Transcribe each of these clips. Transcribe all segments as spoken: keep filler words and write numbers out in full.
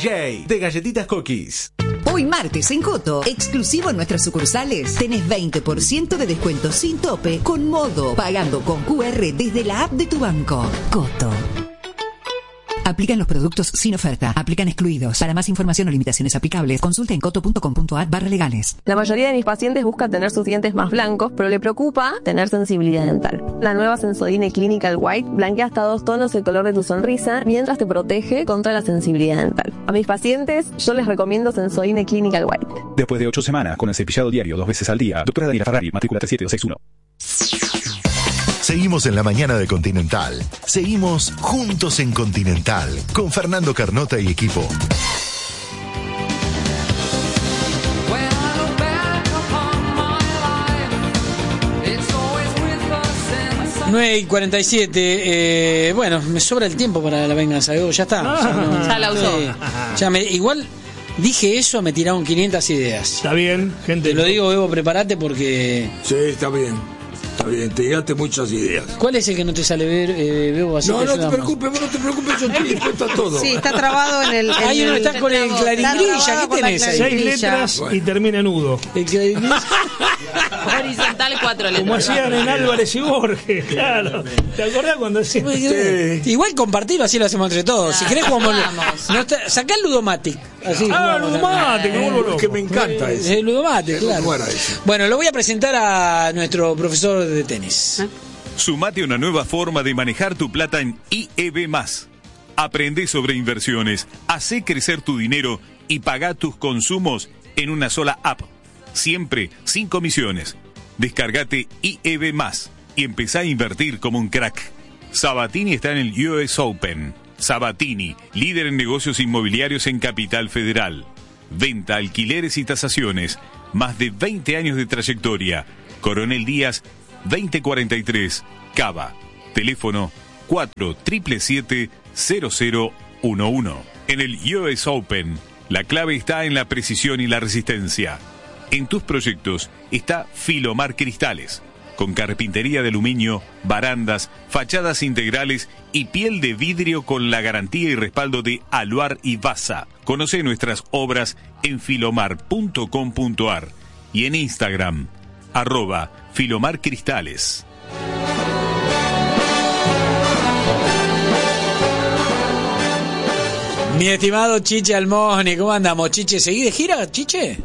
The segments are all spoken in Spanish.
J de Galletitas Cookies. Hoy martes en Coto, exclusivo en nuestras sucursales, tenés veinte por ciento de descuento sin tope con Modo, pagando con Q R desde la app de tu banco. Coto. Aplican los productos sin oferta. Aplican excluidos. Para más información o limitaciones aplicables, consulta en coto punto com punto a r barra legales. La mayoría de mis pacientes busca tener sus dientes más blancos, pero le preocupa tener sensibilidad dental. La nueva Sensodyne Clinical White blanquea hasta dos tonos el color de tu sonrisa, mientras te protege contra la sensibilidad dental. A mis pacientes, yo les recomiendo Sensodyne Clinical White. Después de ocho semanas con el cepillado diario dos veces al día, doctora Daniela Ferrari, matrícula tres siete dos seis uno. Seguimos en la mañana de Continental. Seguimos juntos en Continental con Fernando Carnota y equipo. nueve y cuarenta y siete. Eh, bueno, me sobra el tiempo para la venganza. Ya está. Ah, ya, no, ya la usó. eh, ya me, igual dije eso, me tiraron quinientas ideas. Está bien, gente. Te lo digo, Evo, prepárate porque. Sí, está bien. Está bien, te llegaste muchas ideas. ¿Cuál es el que no te sale ver, eh, Bebo? Así no, que no te ayudamos. preocupes, vos no te preocupes, yo estoy dispuesto a todo. Sí, está trabado en el. En Hay uno el, está con el claringrilla, ¿qué tenés ahí? Seis letras bueno. Y termina en nudo. El claringrilla. Horizontal, cuatro letras. Como hacían en Álvarez y Borges, claro. ¿Te acordás cuando hacían? Sí. Igual compartirlo, así lo hacemos entre todos. Si querés, jugamos. No está, sacá el Ludomatic. Así, ah, Ludomatic, me vuelvo loco. Que me encanta eso. El Ludomatic, claro. Bueno, lo voy a presentar a nuestro profesor de tenis. ¿Eh? Sumate a una nueva forma de manejar tu plata en I E B más. Aprende sobre inversiones, hacé crecer tu dinero y pagá tus consumos en una sola app. Siempre sin comisiones. Descargate I E B más y empezá a invertir como un crack. Sabatini está en el U S Open. Sabatini, líder en negocios inmobiliarios en Capital Federal. Venta, alquileres y tasaciones. Más de veinte años de trayectoria. Coronel Díaz, veinte cuarenta y tres, Cava. Teléfono cuatro siete siete cero cero uno uno. En el U S Open, la clave está en la precisión y la resistencia. En tus proyectos está Filomar Cristales, con carpintería de aluminio, barandas, fachadas integrales y piel de vidrio con la garantía y respaldo de Aluar y Basa. Conoce nuestras obras en filomar punto com punto a r y en Instagram, arroba Filomar Cristales. Mi estimado Chiche Almoni, ¿cómo andamos, Chiche? ¿Seguí de gira, Chiche?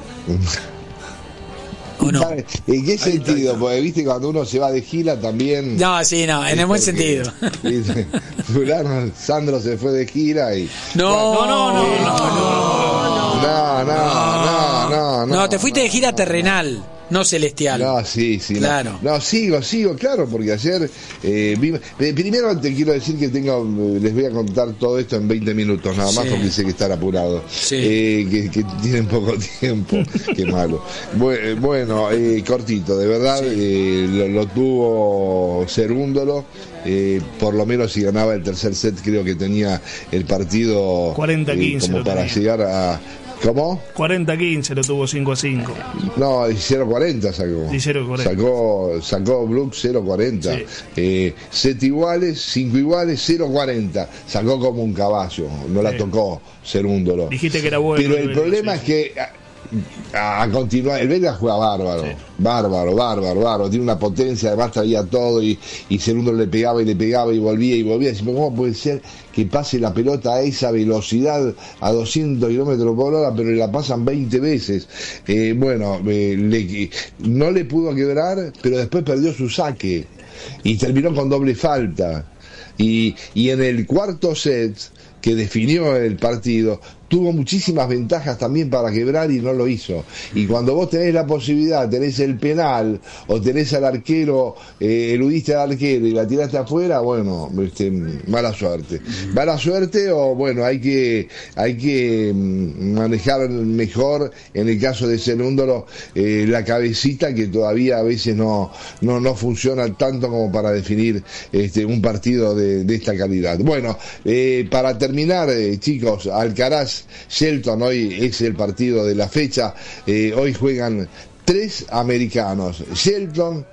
¿O no? ¿En qué sentido? Porque viste cuando uno se va de gira también. No, sí, no, en el buen sentido. Fulano, Sandro se fue de gira y. No, bueno, no, no, no, no, no, no, no, no, no. No, te fuiste de gira terrenal. No celestial. No, sí, sí. Claro. No, no sigo, sigo, claro, porque ayer eh, vi, eh, primero te quiero decir que tengo, les voy a contar todo esto en veinte minutos nada más, sí. Porque sé que están apurados, sí. eh, que, que tienen poco tiempo, qué malo. Bueno, eh, cortito, de verdad, sí. eh, lo, lo tuvo Cerúndolo. Eh, por lo menos si ganaba el tercer set creo que tenía el partido cuarenta a quince eh, como para tenía. Llegar a ¿cómo? cuarenta a quince lo tuvo cinco a cinco. No, cero cuarenta sacó. cero cuarenta. Sacó, sacó Brooks cero cuarenta. Sí. Eh, set iguales, cinco iguales, cero cuarenta. Sacó como un caballo, no sí. La tocó Cerúndolo. Dijiste que era bueno. Pero el problema sí. Es que a, a continuar, el belga juega bárbaro, sí. bárbaro, bárbaro, bárbaro, tiene una potencia, además traía todo y, y Cerúndolo le pegaba y le pegaba y volvía y volvía. Y ¿cómo puede ser que pase la pelota a esa velocidad a doscientos kilómetros por hora, pero la pasan veinte veces? Eh, bueno, eh, le, no le pudo quebrar, pero después perdió su saque y terminó con doble falta. Y, y en el cuarto set, que definió el partido, tuvo muchísimas ventajas también para quebrar y no lo hizo. Y cuando vos tenés la posibilidad, tenés el penal o tenés al arquero, eh, eludiste al arquero y la tiraste afuera, bueno, este, mala suerte. Mala suerte o bueno, hay que hay que manejar mejor en el caso de Cerúndolo eh, la cabecita, que todavía a veces no no no funciona tanto como para definir este un partido de, de esta calidad. Bueno, eh, para terminar, eh, chicos, Alcaraz Shelton, hoy es el partido de la fecha. Eh, hoy juegan tres americanos: Shelton,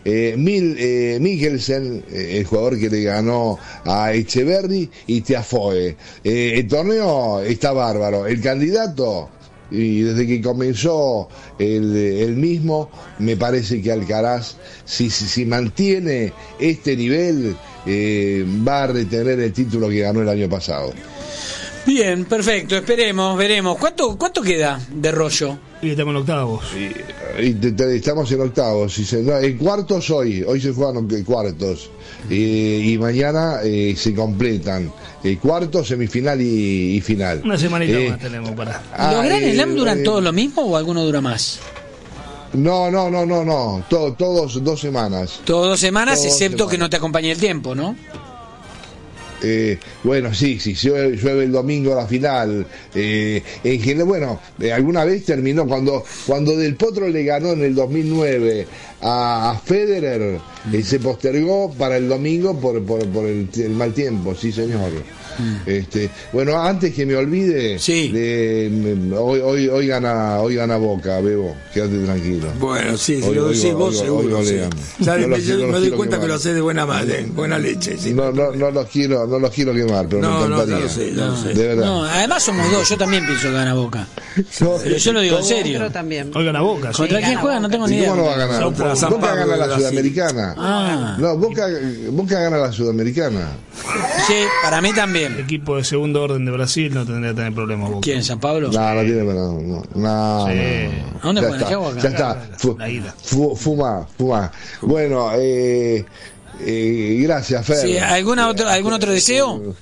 eh, Mil, eh, Mikkelsen, eh, el jugador que le ganó a Echeverri y Tiafoe. Eh, el torneo está bárbaro. El candidato, y desde que comenzó el, el mismo, me parece que Alcaraz, si, si, si mantiene este nivel, eh, va a retener el título que ganó el año pasado. Bien, perfecto, esperemos, veremos. ¿Cuánto, cuánto queda de rollo? Y estamos en octavos. Y, y te, te, estamos en octavos. Y se, no, en cuartos hoy, hoy se juegan cuartos. Eh, y mañana eh, se completan eh, cuartos, semifinal y, y final. Una semanita eh, más tenemos para. ¿Los Grand eh, Slam duran eh, todos lo mismo o alguno dura más? No, no, no, no, no. Todo, todos dos semanas. Todos dos semanas, Todos excepto semanas. que no te acompañe el tiempo, ¿no? Eh, bueno, sí, sí, llueve, llueve el domingo la final. Eh, en general, bueno, eh, alguna vez terminó cuando cuando Del Potro le ganó en el dos mil nueve a, a Federer, eh, se postergó para el domingo por, por, por el, el mal tiempo, sí señor. Este, bueno, antes que me olvide, sí. de, me- hoy, hoy, hoy gana, hoy gana Boca, Bebo, quédate tranquilo. Bueno, sí, si Hoy- lo hoy- decís hoy- vos hoy- seguro. hoy sí. golean. Ya No me, los- yo no los me doy quiero cuenta que quemar. lo haces de buena madre, buena leche. Sí. No, no, no los quiero, no los quiero quemar, pero No, me no, encantaría. ya lo sé, ya lo sé. De verdad. No, además somos dos, yo también pienso que gana Boca. Pero yo lo digo en serio. Otro también. Hoy gana Boca. sí. ¿Contra Sí, quién gana juega? No Boca. tengo ni ¿Y idea. cómo no va a ganar? Contra San Boca Pablo gana de la Brasil. Sudamericana. Ah. No, Boca, Boca gana la Sudamericana. Sí, para mí también. Equipo de segundo orden de Brasil no tendría que tener problemas. Boca. ¿Quién? ¿San Pablo? No, no tiene, no, no, no, no, Sí. no. ¿A dónde Ya juegan? está, ¿Qué Boca? ya está. Fu- La ida. fu- Fuma, fuma. Bueno, eh, eh, gracias, Fer. Sí, ¿alguna otro, ¿algún otro deseo?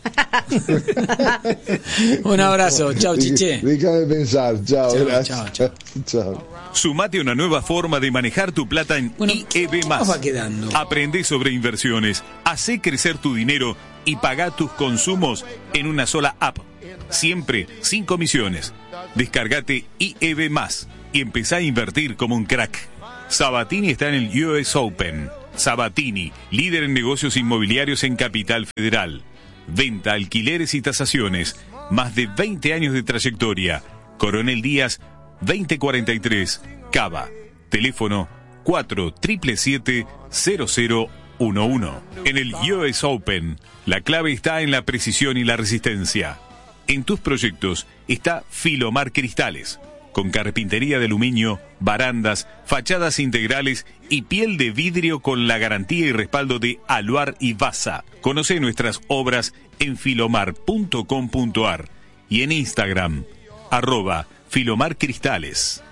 Un abrazo, chao, chiche. Déjame pensar, chao, Chao, gracias. chao, Chao. Sumate a una nueva forma de manejar tu plata en Bueno, I E B ¿qué más. nos va quedando? Aprende sobre inversiones, hacé crecer tu dinero y pagá tus consumos en una sola app. Siempre sin comisiones. Descargate I E B más y empezá a invertir como un crack. Sabatini está en el U S Open. Sabatini, líder en negocios inmobiliarios en Capital Federal. Venta, alquileres y tasaciones. Más de veinte años de trayectoria. Coronel Díaz, veinte cuarenta y tres, Cava. Teléfono cuatro siete siete siete cero cero uno uno. En el U S Open, la clave está en la precisión y la resistencia. En tus proyectos está Filomar Cristales, con carpintería de aluminio, barandas, fachadas integrales y piel de vidrio con la garantía y respaldo de Aluar y Vasa. Conoce nuestras obras en filomar punto com punto ar y en Instagram, arroba Filomar Cristales.